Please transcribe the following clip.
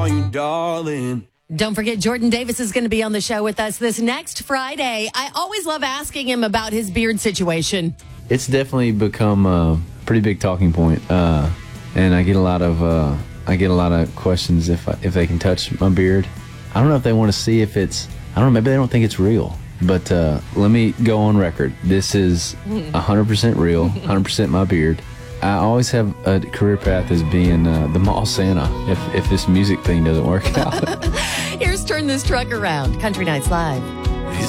you, darling. Don't forget, Jordan Davis is going to be on the show with us this next Friday. I always love asking him about his beard situation. It's definitely become a pretty big talking point, and I get a lot of questions if they can touch my beard. I don't know if they want to see if it's. I don't know. Maybe they don't think it's real. But let me go on record. This is 100% real, 100% my beard. I always have a career path as being the mall Santa if this music thing doesn't work out. Here's Turn This Truck Around. Country Nights Live.